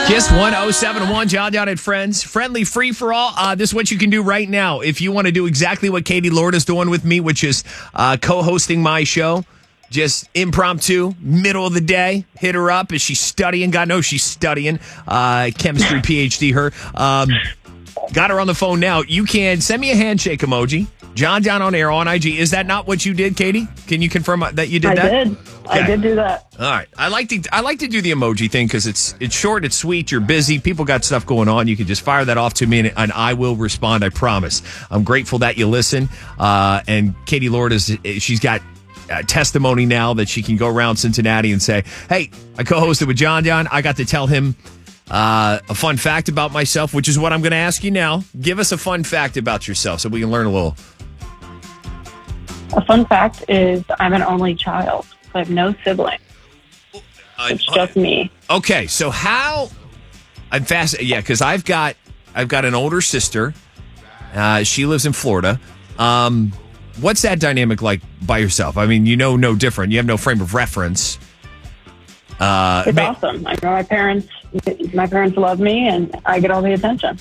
Kiss 1071, John Down and Friends. Friendly free for all. This is what you can do right now. If you want to do exactly what Katie Lord is doing with me, which is co-hosting my show, just impromptu, middle of the day, hit her up. Is she studying? God knows she's studying. Chemistry PhD, her. Got her on the phone now. You can send me a handshake emoji. John Down on air on IG. Is that not what you did, Katie? Can you confirm that you did that? I did. Okay. I did do that. All right. I like to do the emoji thing because it's short, it's sweet, you're busy, people got stuff going on. You can just fire that off to me and I will respond, I promise. I'm grateful that you listen. And Katie Lord she's got testimony now that she can go around Cincinnati and say, hey, I co-hosted with John Down. I got to tell him a fun fact about myself, which is what I'm going to ask you now. Give us a fun fact about yourself so we can learn a little. A fun fact is I'm an only child. I have no siblings. It's just me. Okay, so how? I'm fast. Yeah, because I've got an older sister. She lives in Florida. What's that dynamic like by yourself? I mean, no different. You have no frame of reference. It's awesome. I know my parents love me, and I get all the attention.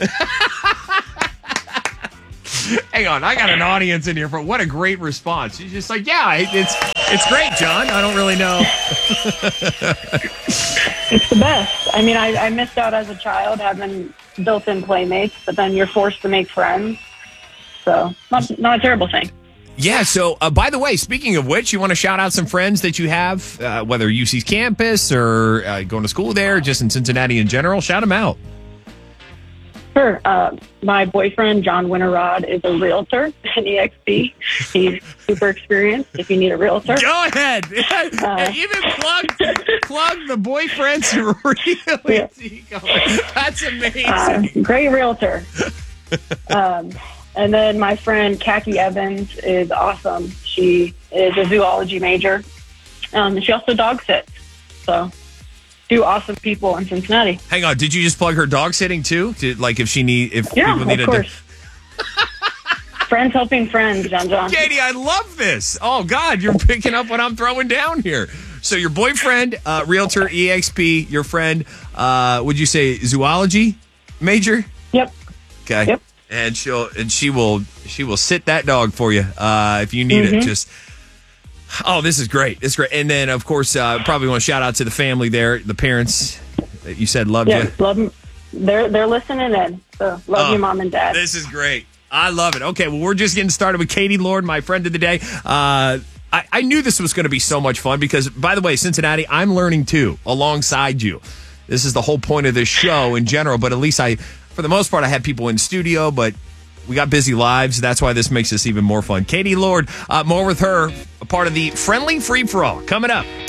Hang on, I got an audience in here for what a great response. She's just like, yeah, it's great, John. I don't really know. It's the best. I mean, I missed out as a child having built-in playmates, but then you're forced to make friends. So, not a terrible thing. Yeah, so by the way, speaking of which, you want to shout out some friends that you have, whether UC's campus or going to school there, just in Cincinnati in general, shout them out. Sure. My boyfriend, John Winterrod, is a realtor at EXP. He's super experienced if you need a realtor. Go ahead. Even plug the boyfriend's really. Yeah. That's amazing. Great realtor. And then my friend, Khaki Evans, is awesome. She is a zoology major. And she also dog sits. So, two awesome people in Cincinnati. Hang on, did you just plug her dog sitting too? If people need of course. Friends helping friends, John. Katie, I love this. Oh God, you're picking up what I'm throwing down here. So your boyfriend, realtor, EXP, your friend, would you say zoology major? Yep. Okay. Yep. And she will sit that dog for you if you need it. Just. Oh, this is great. It's great. And then, of course, probably want to shout out to the family there, the parents that you said loved you. Love them. They're listening in. So love you, Mom and Dad. This is great. I love it. Okay, well, we're just getting started with Katie Lord, my friend of the day. I knew this was going to be so much fun because, by the way, Cincinnati, I'm learning too, alongside you. This is the whole point of this show in general, but at least for the most part, I had people in studio, but we got busy lives. That's why this makes this even more fun. Katie Lord, more with her, a part of the Friendly Free-For-All. Coming up.